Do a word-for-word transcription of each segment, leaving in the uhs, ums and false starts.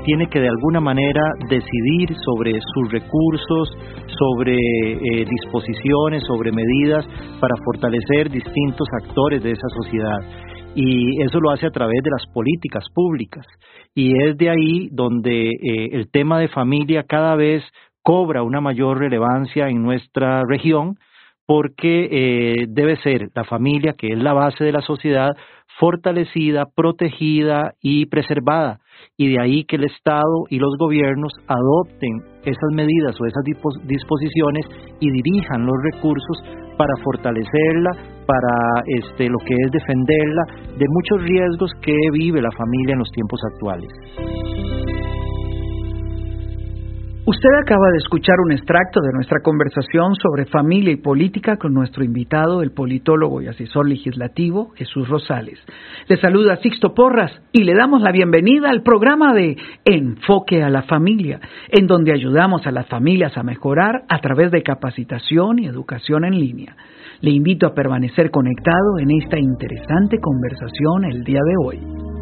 tiene que de alguna manera decidir sobre sus recursos, sobre eh, disposiciones, sobre medidas para fortalecer distintos actores de esa sociedad. Y eso lo hace a través de las políticas públicas. Y es de ahí donde eh, el tema de familia cada vez cobra una mayor relevancia en nuestra región, porque eh, debe ser la familia, que es la base de la sociedad, fortalecida, protegida y preservada. Y de ahí que el Estado y los gobiernos adopten esas medidas o esas disposiciones y dirijan los recursos para fortalecerla, para este, lo que es defenderla de muchos riesgos que vive la familia en los tiempos actuales. Usted acaba de escuchar un extracto de nuestra conversación sobre familia y política con nuestro invitado, el politólogo y asesor legislativo Jesús Rosales. Le saluda Sixto Porras y le damos la bienvenida al programa de Enfoque a la Familia, en donde ayudamos a las familias a mejorar a través de capacitación y educación en línea. Le invito a permanecer conectado en esta interesante conversación el día de hoy.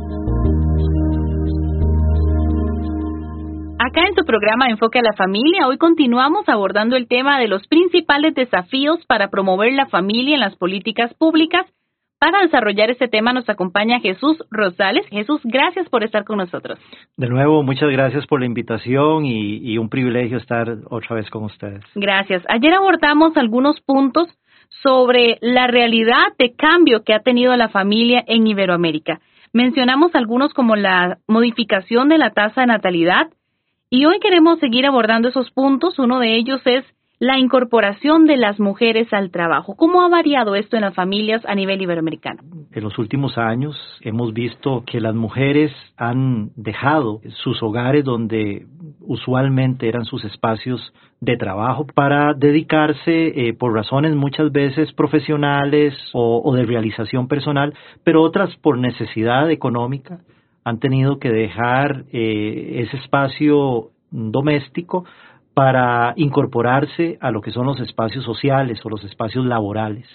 Acá en su programa Enfoque a la Familia, hoy continuamos abordando el tema de los principales desafíos para promover la familia en las políticas públicas. Para desarrollar este tema nos acompaña Jesús Rosales. Jesús, gracias por estar con nosotros. De nuevo, muchas gracias por la invitación y, y un privilegio estar otra vez con ustedes. Gracias. Ayer abordamos algunos puntos sobre la realidad de cambio que ha tenido la familia en Iberoamérica. Mencionamos algunos como la modificación de la tasa de natalidad, y hoy queremos seguir abordando esos puntos. Uno de ellos es la incorporación de las mujeres al trabajo. ¿Cómo ha variado esto en las familias a nivel iberoamericano? En los últimos años hemos visto que las mujeres han dejado sus hogares, donde usualmente eran sus espacios de trabajo, para dedicarse eh, por razones muchas veces profesionales o, o de realización personal, pero otras por necesidad económica. Han tenido que dejar eh, ese espacio doméstico para incorporarse a lo que son los espacios sociales o los espacios laborales.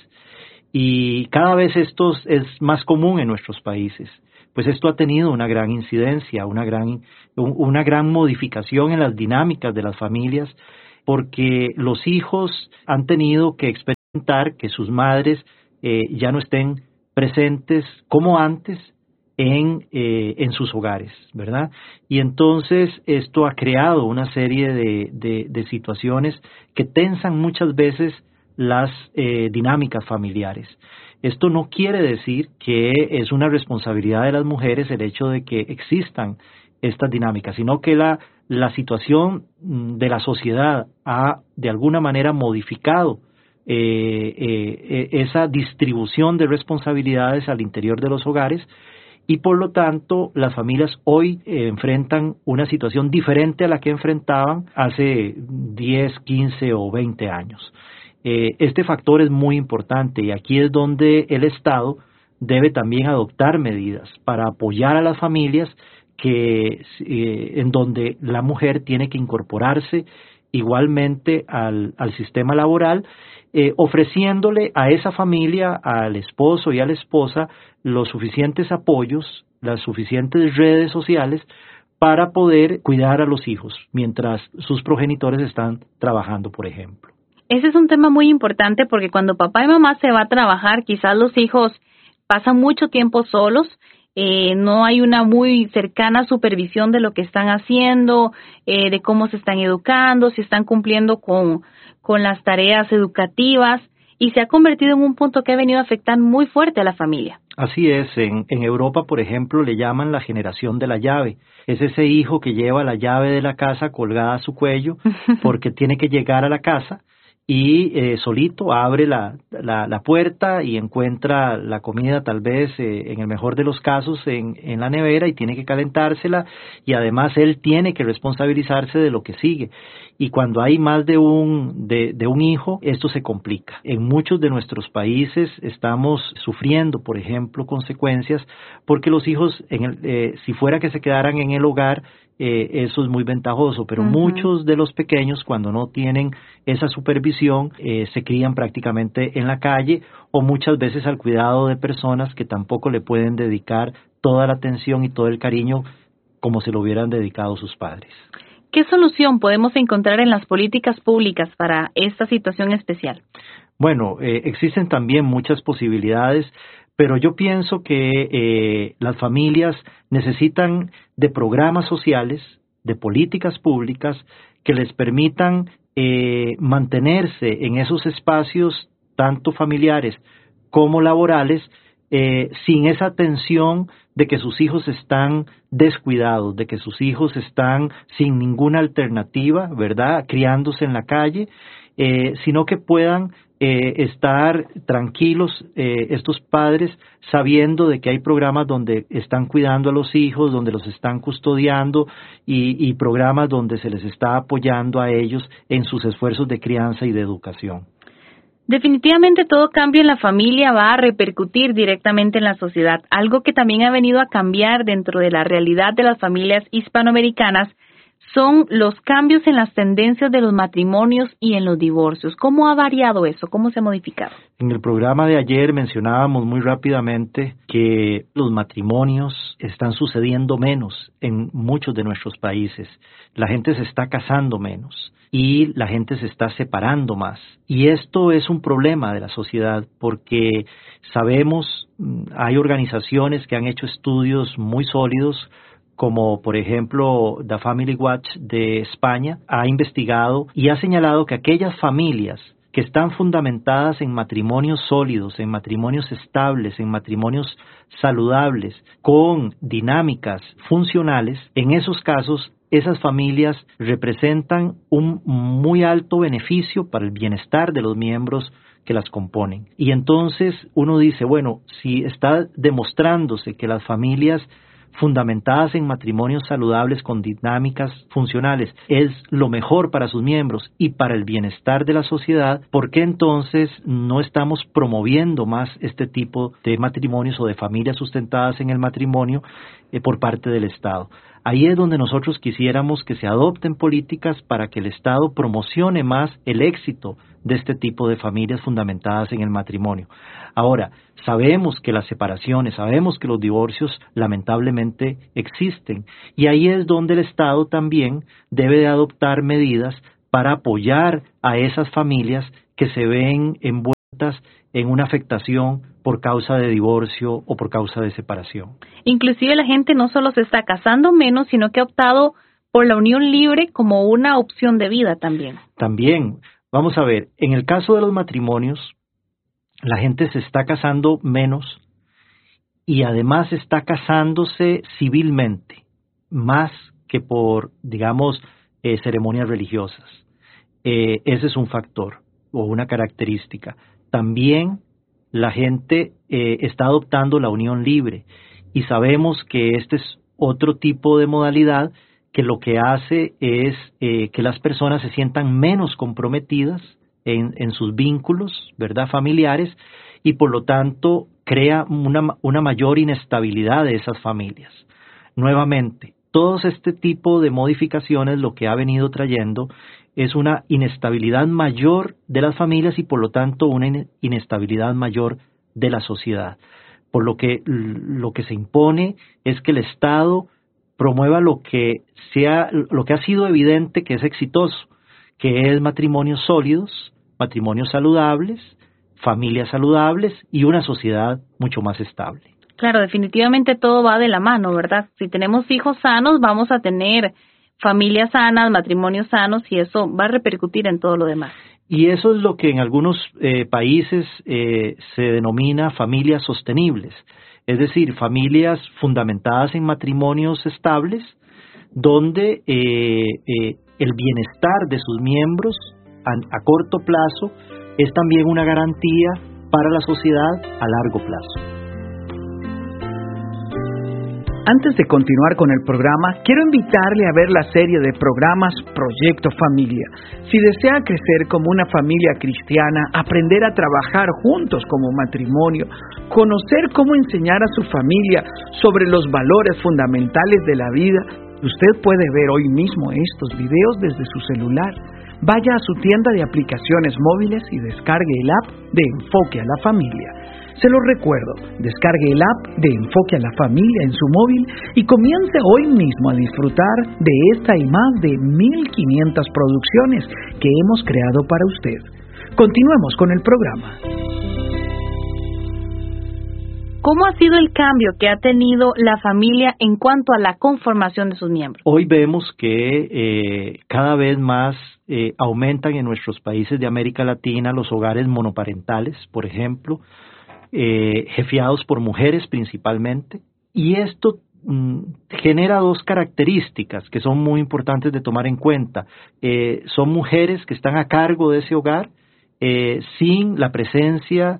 Y cada vez esto es más común en nuestros países, pues esto ha tenido una gran incidencia, una gran, una gran modificación en las dinámicas de las familias, porque los hijos han tenido que experimentar que sus madres eh, ya no estén presentes como antes, En, eh, en sus hogares, ¿verdad? Y entonces esto ha creado una serie de, de, de situaciones que tensan muchas veces las eh, dinámicas familiares. Esto no quiere decir que es una responsabilidad de las mujeres el hecho de que existan estas dinámicas, sino que la, la situación de la sociedad ha de alguna manera modificado eh, eh, esa distribución de responsabilidades al interior de los hogares. Y por lo tanto, las familias hoy eh, enfrentan una situación diferente a la que enfrentaban hace diez, quince o veinte años. Eh, este factor es muy importante y aquí es donde el Estado debe también adoptar medidas para apoyar a las familias que, eh, en donde la mujer tiene que incorporarse igualmente al, al sistema laboral, eh, ofreciéndole a esa familia, al esposo y a la esposa, los suficientes apoyos, las suficientes redes sociales para poder cuidar a los hijos mientras sus progenitores están trabajando, por ejemplo. Ese es un tema muy importante porque cuando papá y mamá se va a trabajar, quizás los hijos pasan mucho tiempo solos. Eh, no hay una muy cercana supervisión de lo que están haciendo, eh, de cómo se están educando, si están cumpliendo con, con las tareas educativas, y se ha convertido en un punto que ha venido a afectar muy fuerte a la familia. Así es, en, en Europa, por ejemplo, le llaman la generación de la llave. Es ese hijo que lleva la llave de la casa colgada a su cuello porque tiene que llegar a la casa y eh, solito abre la, la, la puerta y encuentra la comida, tal vez eh, en el mejor de los casos en, en la nevera, y tiene que calentársela, y además él tiene que responsabilizarse de lo que sigue. Y cuando hay más de un, de, de un hijo, esto se complica. En muchos de nuestros países estamos sufriendo, por ejemplo, consecuencias porque los hijos, en el, eh, si fuera que se quedaran en el hogar, Eh, eso es muy ventajoso, pero uh-huh. muchos de los pequeños, cuando no tienen esa supervisión, eh, se crían prácticamente en la calle o muchas veces al cuidado de personas que tampoco le pueden dedicar toda la atención y todo el cariño como se lo hubieran dedicado sus padres. ¿Qué solución podemos encontrar en las políticas públicas para esta situación especial? Bueno, eh, existen también muchas posibilidades, pero yo pienso que eh, las familias necesitan de programas sociales, de políticas públicas que les permitan eh, mantenerse en esos espacios tanto familiares como laborales, eh, sin esa tensión de que sus hijos están descuidados, de que sus hijos están sin ninguna alternativa, ¿verdad?, criándose en la calle, eh, sino que puedan eh, estar tranquilos eh, estos padres sabiendo de que hay programas donde están cuidando a los hijos, donde los están custodiando y, y programas donde se les está apoyando a ellos en sus esfuerzos de crianza y de educación. Definitivamente todo cambio en la familia va a repercutir directamente en la sociedad, algo que también ha venido a cambiar dentro de la realidad de las familias hispanoamericanas son los cambios en las tendencias de los matrimonios y en los divorcios. ¿Cómo ha variado eso? ¿Cómo se ha modificado? En el programa de ayer mencionábamos muy rápidamente que los matrimonios están sucediendo menos en muchos de nuestros países. La gente se está casando menos y la gente se está separando más. Y esto es un problema de la sociedad porque sabemos, hay organizaciones que han hecho estudios muy sólidos, como por ejemplo The Family Watch de España, ha investigado y ha señalado que aquellas familias que están fundamentadas en matrimonios sólidos, en matrimonios estables, en matrimonios saludables, con dinámicas funcionales, en esos casos, esas familias representan un muy alto beneficio para el bienestar de los miembros que las componen. Y entonces uno dice, bueno, si está demostrándose que las familias fundamentadas en matrimonios saludables con dinámicas funcionales es lo mejor para sus miembros y para el bienestar de la sociedad, ¿por qué entonces no estamos promoviendo más este tipo de matrimonios o de familias sustentadas en el matrimonio eh, por parte del Estado? Ahí es donde nosotros quisiéramos que se adopten políticas para que el Estado promocione más el éxito de este tipo de familias fundamentadas en el matrimonio. Ahora, sabemos que las separaciones, sabemos que los divorcios lamentablemente existen y ahí es donde el Estado también debe de adoptar medidas para apoyar a esas familias que se ven envueltas en una afectación por causa de divorcio o por causa de separación. Inclusive la gente no solo se está casando menos, sino que ha optado por la unión libre como una opción de vida también. También, vamos a ver, en el caso de los matrimonios, la gente se está casando menos y además está casándose civilmente, más que por, digamos, eh, ceremonias religiosas. Eh, ese es un factor o una característica. También la gente eh, está adoptando la unión libre y sabemos que este es otro tipo de modalidad que lo que hace es eh, que las personas se sientan menos comprometidas en, en sus vínculos, ¿verdad?, familiares, y por lo tanto crea una, una mayor inestabilidad de esas familias. Nuevamente, todo este tipo de modificaciones lo que ha venido trayendo es una inestabilidad mayor de las familias y por lo tanto una inestabilidad mayor de la sociedad. Por lo que lo que se impone es que el Estado promueva lo que sea, lo que ha sido evidente que es exitoso, que es matrimonios sólidos, matrimonios saludables, familias saludables y una sociedad mucho más estable. Claro, definitivamente todo va de la mano, ¿verdad? Si tenemos hijos sanos, vamos a tener familias sanas, matrimonios sanos y eso va a repercutir en todo lo demás. Y eso es lo que en algunos eh, países eh, se denomina familias sostenibles, es decir, familias fundamentadas en matrimonios estables, donde eh, eh, el bienestar de sus miembros a, a corto plazo es también una garantía para la sociedad a largo plazo. Antes de continuar con el programa, quiero invitarle a ver la serie de programas Proyecto Familia. Si desea crecer como una familia cristiana, aprender a trabajar juntos como matrimonio, conocer cómo enseñar a su familia sobre los valores fundamentales de la vida, usted puede ver hoy mismo estos videos desde su celular. Vaya a su tienda de aplicaciones móviles y descargue el app de Enfoque a la Familia. Se lo recuerdo, descargue el app de Enfoque a la Familia en su móvil y comience hoy mismo a disfrutar de esta y más de mil quinientas producciones que hemos creado para usted. Continuemos con el programa. ¿Cómo ha sido el cambio que ha tenido la familia en cuanto a la conformación de sus miembros? Hoy vemos que eh, cada vez más eh, aumentan en nuestros países de América Latina los hogares monoparentales, por ejemplo, eh, jefiados por mujeres principalmente, y esto mm, genera dos características que son muy importantes de tomar en cuenta. Eh, son mujeres que están a cargo de ese hogar eh, sin la presencia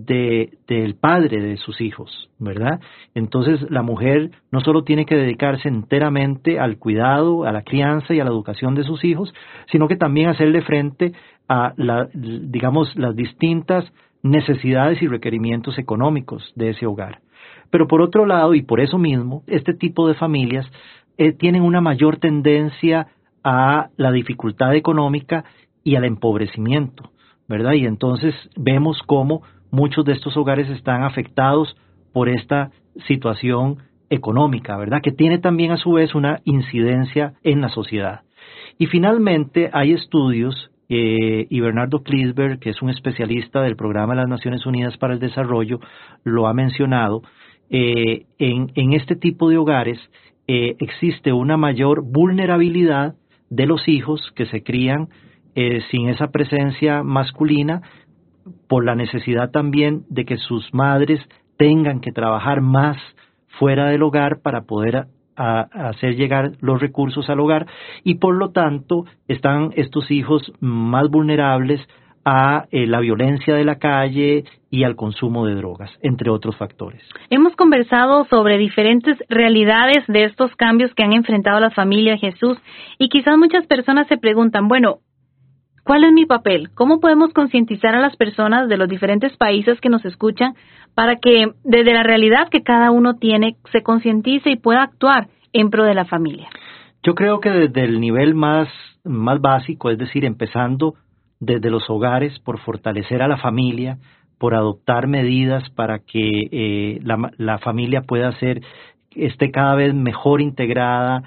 de del padre de sus hijos, ¿verdad? Entonces la mujer no solo tiene que dedicarse enteramente al cuidado, a la crianza y a la educación de sus hijos, sino que también hacerle frente a la, digamos, las distintas necesidades y requerimientos económicos de ese hogar. Pero por otro lado, y por eso mismo, este tipo de familias eh, tienen una mayor tendencia a la dificultad económica y al empobrecimiento, ¿verdad? Y entonces vemos cómo muchos de estos hogares están afectados por esta situación económica, ¿verdad? Que tiene también a su vez una incidencia en la sociedad. Y finalmente hay estudios, eh, y Bernardo Kliesberg, que es un especialista del Programa de las Naciones Unidas para el Desarrollo, lo ha mencionado, eh, en, en este tipo de hogares eh, existe una mayor vulnerabilidad de los hijos que se crían eh, sin esa presencia masculina, por la necesidad también de que sus madres tengan que trabajar más fuera del hogar para poder a, a hacer llegar los recursos al hogar, y por lo tanto están estos hijos más vulnerables a eh, la violencia de la calle y al consumo de drogas, entre otros factores. Hemos conversado sobre diferentes realidades de estos cambios que han enfrentado las familias, Jesús, y quizás muchas personas se preguntan, bueno, ¿cuál es mi papel? ¿Cómo podemos concientizar a las personas de los diferentes países que nos escuchan para que desde la realidad que cada uno tiene se concientice y pueda actuar en pro de la familia? Yo creo que desde el nivel más, más básico, es decir, empezando desde los hogares por fortalecer a la familia, por adoptar medidas para que eh, la, la familia pueda ser, esté cada vez mejor integrada,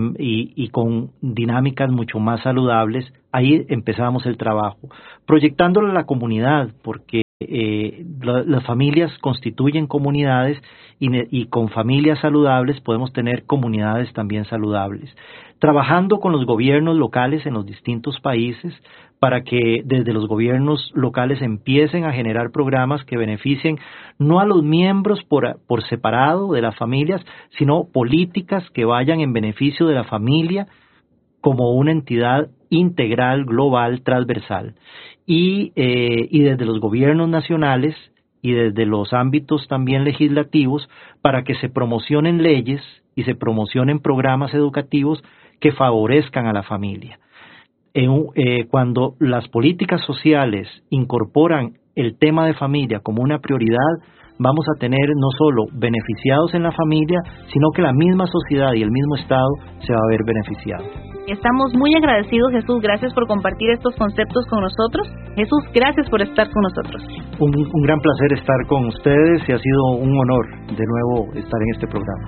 Y, y con dinámicas mucho más saludables, ahí empezamos el trabajo, proyectándolo a la comunidad, porque eh, la, las familias constituyen comunidades y, y con familias saludables podemos tener comunidades también saludables, trabajando con los gobiernos locales en los distintos países para que desde los gobiernos locales empiecen a generar programas que beneficien no a los miembros por, por separado de las familias, sino políticas que vayan en beneficio de la familia como una entidad integral, global, transversal. Y, eh, y desde los gobiernos nacionales y desde los ámbitos también legislativos para que se promocionen leyes y se promocionen programas educativos que favorezcan a la familia. En, eh, cuando las políticas sociales incorporan el tema de familia como una prioridad, vamos a tener no solo beneficiados en la familia, sino que la misma sociedad y el mismo Estado se va a ver beneficiado. Estamos muy agradecidos, Jesús. Gracias por compartir estos conceptos con nosotros. Jesús, gracias por estar con nosotros. Un, un gran placer estar con ustedes y ha sido un honor de nuevo estar en este programa.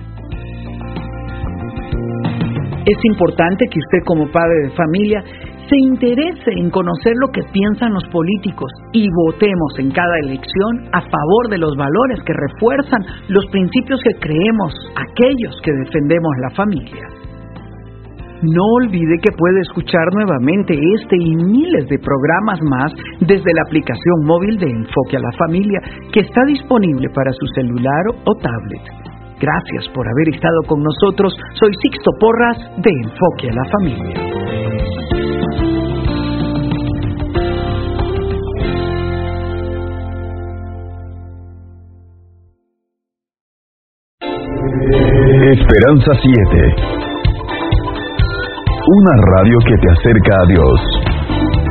Es importante que usted como padre de familia se interese en conocer lo que piensan los políticos y votemos en cada elección a favor de los valores que refuerzan los principios que creemos aquellos que defendemos la familia. No olvide que puede escuchar nuevamente este y miles de programas más desde la aplicación móvil de Enfoque a la Familia, que está disponible para su celular o tablet. Gracias por haber estado con nosotros. Soy Sixto Porras de Enfoque a la Familia. Esperanza siete. Una radio que te acerca a Dios.